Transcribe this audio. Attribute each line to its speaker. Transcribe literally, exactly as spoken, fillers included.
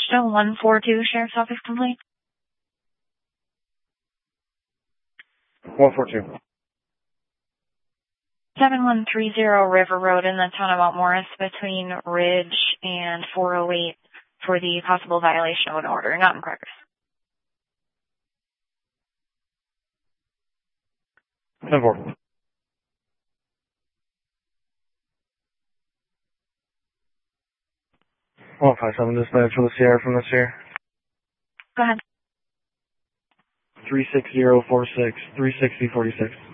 Speaker 1: Stone one four two, Sheriff's Office complaint.
Speaker 2: one four two.
Speaker 1: seven one three zero River Road in the town of Mount Morris between Ridge and four oh eight for the possible violation of an order not in progress.
Speaker 2: ten four. one five seven dispatch for the Sierra from this year.
Speaker 1: Go ahead.
Speaker 2: three six zero four six, three sixty forty-six.